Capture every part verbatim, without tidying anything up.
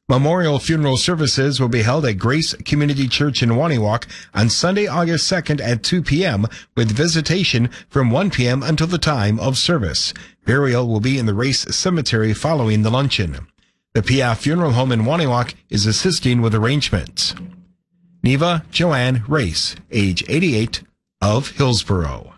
Memorial funeral services will be held at Grace Community Church in Waniwak on Sunday, August second at two p.m. with visitation from one p.m. until the time of service. Burial will be in the Race Cemetery following the luncheon. The Piaf Funeral Home in Waniwak is assisting with arrangements. Neva Joanne Race, age eighty-eight, of Hillsboro.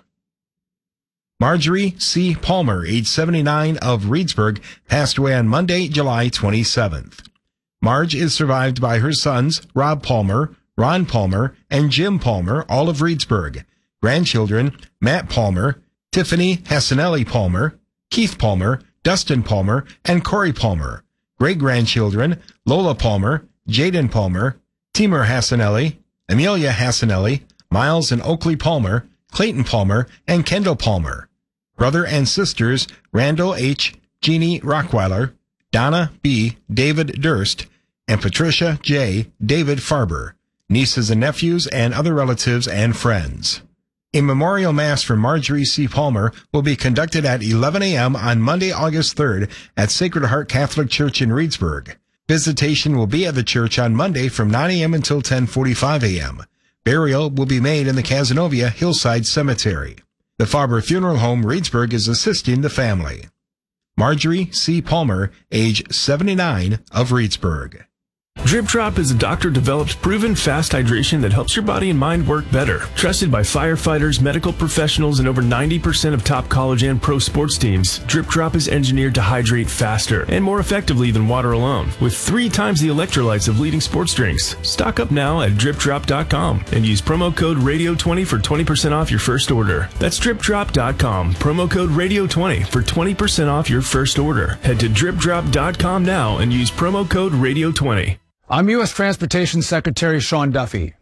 Marjorie C. Palmer, age seventy-nine, of Reedsburg, passed away on Monday, July twenty-seventh. Marge is survived by her sons, Rob Palmer, Ron Palmer, and Jim Palmer, all of Reedsburg. Grandchildren, Matt Palmer, Tiffany Hassanelli Palmer, Keith Palmer, Dustin Palmer, and Corey Palmer. Great-grandchildren, Lola Palmer, Jaden Palmer, Timur Hassanelli, Amelia Hassanelli, Miles and Oakley Palmer, Clayton Palmer, and Kendall Palmer. Brother and sisters, Randall H., Jeannie Rockweiler, Donna B., David Durst, and Patricia J. David Farber. Nieces and nephews and other relatives and friends. A memorial mass for Marjorie C. Palmer will be conducted at eleven a.m. on Monday, August third at Sacred Heart Catholic Church in Reedsburg. Visitation will be at the church on Monday from nine a.m. until ten forty-five a.m. Burial will be made in the Cazenovia Hillside Cemetery. The Farber Funeral Home, Reedsburg, is assisting the family. Marjorie C. Palmer, age seventy-nine, of Reedsburg. Drip Drop is a doctor-developed, proven fast hydration that helps your body and mind work better. Trusted by firefighters, medical professionals, and over ninety percent of top college and pro sports teams, Drip Drop is engineered to hydrate faster and more effectively than water alone, with three times the electrolytes of leading sports drinks. Stock up now at drip drop dot com and use promo code radio twenty for twenty percent off your first order. That's drip drop dot com, promo code radio twenty for twenty percent off your first order. Head to drip drop dot com now and use promo code radio twenty. I'm U S Transportation Secretary Sean Duffy.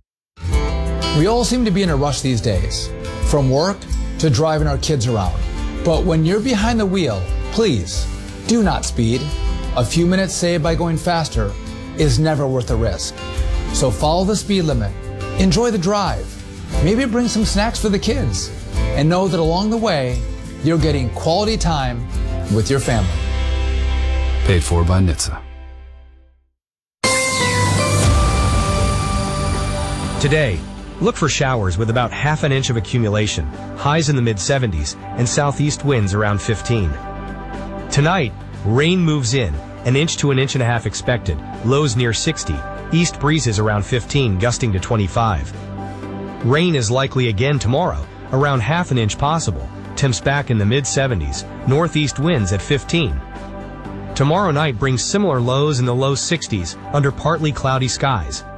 We all seem to be in a rush these days, from work to driving our kids around. But when you're behind the wheel, please do not speed. A few minutes saved by going faster is never worth the risk. So follow the speed limit, enjoy the drive, maybe bring some snacks for the kids, and know that along the way, you're getting quality time with your family. Paid for by N H T S A. Today, look for showers with about half an inch of accumulation, highs in the mid seventies, and southeast winds around fifteen. Tonight, rain moves in, an inch to an inch and a half expected, lows near sixty, east breezes around fifteen, gusting to twenty-five. Rain is likely again tomorrow, around half an inch possible, temps back in the mid seventies, northeast winds at fifteen. Tomorrow night brings similar lows in the low sixties under partly cloudy skies.